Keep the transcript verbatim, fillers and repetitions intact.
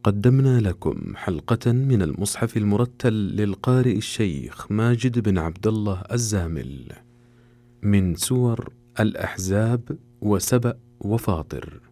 قدمنا لكم حلقة من المصحف المرتل للقارئ الشيخ ماجد بن عبد الله الزامل من سور الأحزاب وسبأ وفاطر.